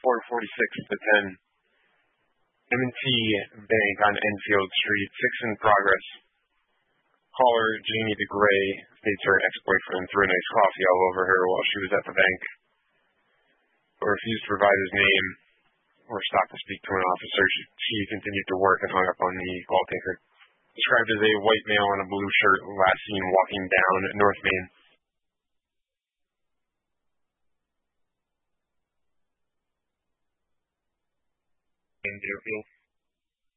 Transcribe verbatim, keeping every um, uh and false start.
four forty-six to ten. M and T Bank on Enfield Street, six in progress. Caller Jeannie DeGray states her ex-boyfriend threw a nice coffee all over her while she was at the bank, but refused to provide his name or stop to speak to an officer. She, she continued to work and hung up on the call taker. Described as a white male in a blue shirt, last seen walking down North Main. In Deerfield.